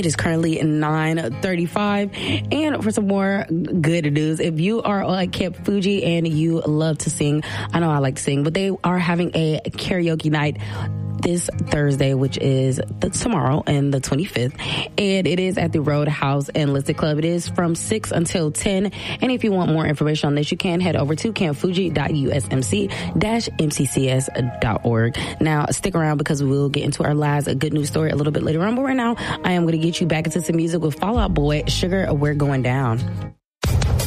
It is currently 9:35. And for some more good news, if you are at Camp Fuji and you love to sing, I know I like to sing, but they are having a karaoke night this Thursday, which is tomorrow and the 25th, and it is at the Roadhouse Enlisted Club. It is from 6 until 10, and if you want more information on this, you can head over to campfuji.usmc-mccs.org. Now, stick around because we will get into our last good news story a little bit later on, but right now, I am going to get you back into some music with Fall Out Boy, Sugar, We're Going Down.